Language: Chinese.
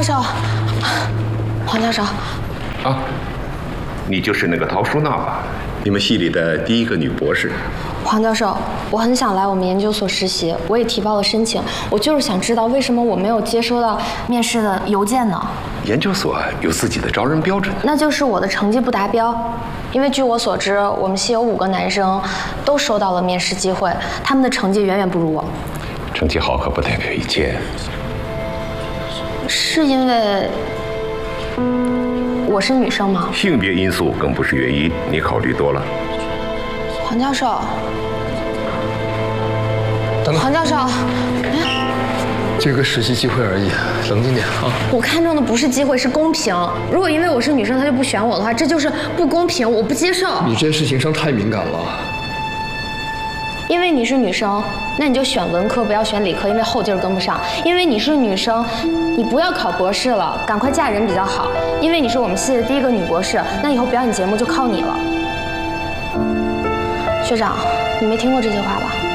授，黄教授。 啊，你就是那个陶淑娜吧？你们系里的第一个女博士。 黄教授，我很想来我们研究所实习，我也提报了申请。我就是想知道为什么我没有接收到面试的邮件呢？ 研究所有自己的招人标准。 那就是我的成绩不达标。因为据我所知，我们系有5个男生都收到了面试机会，他们的成绩远远不如我。 成绩好可不代表一切。 是因为我是女生吗？ 性别因素更不是原因，你考虑多了。 黄教授， 等等， 黄教授， 这个实习机会而已，冷静点啊！ 我看中的不是机会，是公平。如果因为我是女生他就不选我的话，这就是不公平，我不接受。 你这件事情上太敏感了。 因为你是女生，那你就选文科，不要选理科，因为后劲儿跟不上。因为你是女生，你不要考博士了，赶快嫁人比较好。因为你是我们系的第一个女博士，那以后表演节目就靠你了。学长，你没听过这些话吧？